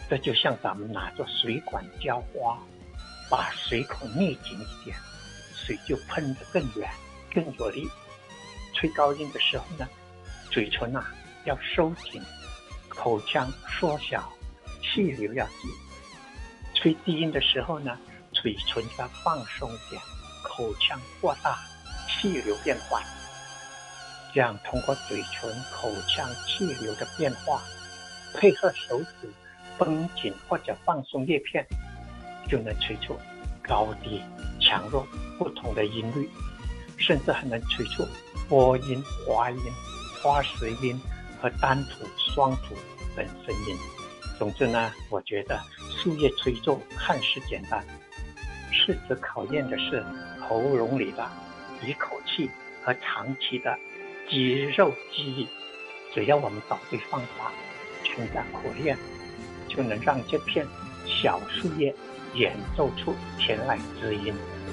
这就像咱们拿着水管浇花，把水孔捏紧一点，水就喷得更远更有力。吹高音的时候呢，嘴唇要收紧，口腔缩小，气流要紧。吹低音的时候呢，嘴唇要放松一点，口腔扩大，气流变缓。这样通过嘴唇、口腔气流的变化，配合手指绷紧或者放松叶片，就能吹出高低、强弱不同的音律，甚至还能吹出波音、滑音、花舌音和单吐、双吐等声音。总之呢，我觉得树叶吹奏看似简单，实质考验的是喉咙里的一口气和长期的肌肉记忆。只要我们找对方法，全家苦练，就能让这片小树叶演奏出天籁之音。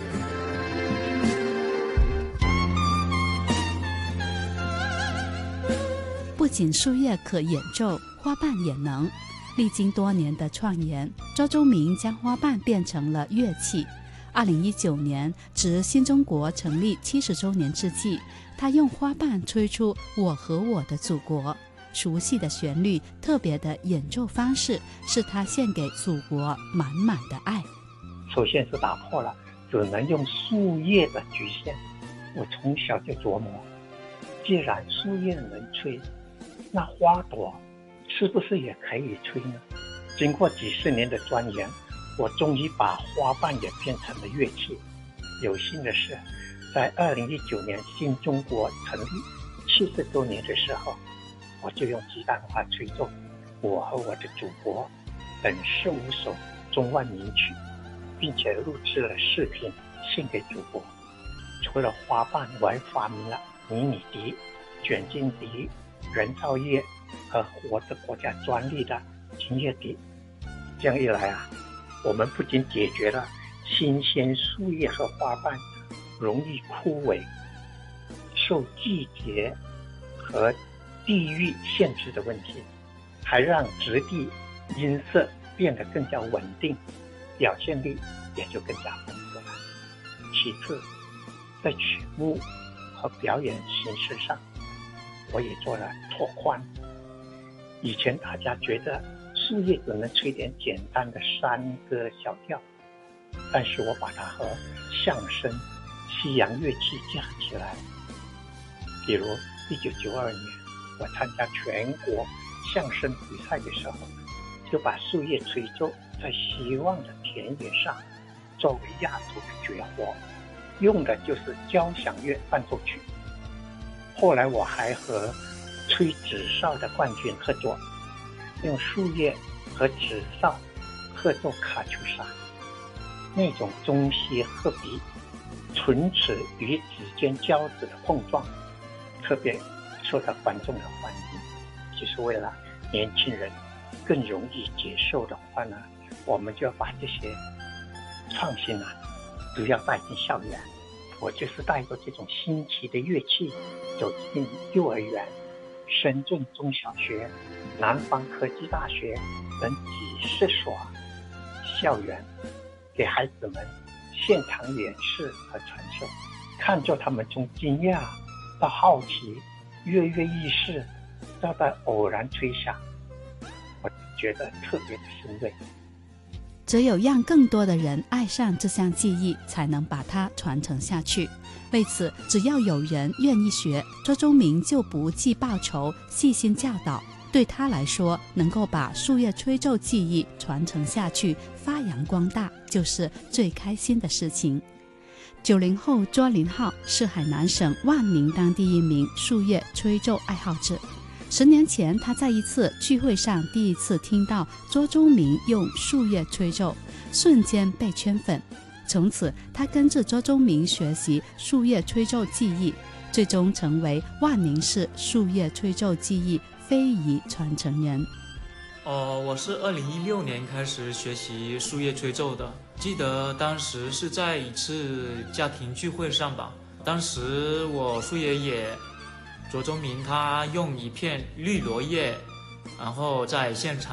不仅树叶可演奏，花瓣也能。历经多年的创研，周忠明将花瓣变成了乐器。2019年，值新中国成立70周年之际，他用花瓣吹出《我和我的祖国》。熟悉的旋律，特别的演奏方式，是他献给祖国满满的爱。 首先是打破了只能用树叶的局限。我从小就琢磨，既然树叶能吹，那花朵是不是也可以吹呢？经过几十年的钻研，我终于把花瓣也变成了乐器。有幸的是，在2019年新中国成立70周年的时候，我就用鸡蛋花吹奏《我和我的祖国》等15首中外名曲，并且录制了视频献给祖国。除了花瓣，我还发明了迷你笛、卷筋笛、人造叶和获得国家专利的琴叶笛。这样一来我们不仅解决了新鲜树叶和花瓣容易枯萎、受季节和地域限制的问题，还让质地、音色变得更加稳定，表现力也就更加丰富了。其次，在曲目和表演形式上，我也做了拓宽。以前大家觉得树叶只能吹点简单的山歌小调，但是我把它和相声、西洋乐器结合起来。比如1992年我参加全国相声比赛的时候，就把树叶吹奏在希望的田野上作为压轴的绝活，用的就是交响乐伴奏曲。后来我还和吹纸哨的冠军合作，用树叶和纸哨合奏卡秋莎，那种中西合璧、唇齿与指尖交织的碰撞，特别受到观众的欢迎。就是为了年轻人更容易接受的话呢，我们就要把这些创新都要带进校园。我就是带着这种新奇的乐器走进幼儿园、深圳中小学、南方科技大学等几十所校园，给孩子们现场演示和传授，看着他们从惊讶到好奇，跃跃欲试，再到偶然吹响，我觉得特别的欣慰。 只有让更多的人爱上这项技艺，才能把它传承下去。为此，只要有人愿意学，周忠明就不计报酬，细心教导。对他来说，能够把树叶吹奏技艺传承下去，发扬光大，就是最开心的事情。90后卓林浩是海南省万宁当第1名树叶吹奏爱好者。10年前，他在一次聚会上第一次听到周忠明用树叶吹奏，瞬间被圈粉。从此，他跟着周忠明学习树叶吹奏技艺，最终成为万宁市树叶吹奏技艺非遗传承人。 我是2016年开始学习树叶吹奏的，记得当时是在一次家庭聚会上吧。当时我树爷爷周忠明他用一片绿萝叶，然后在现场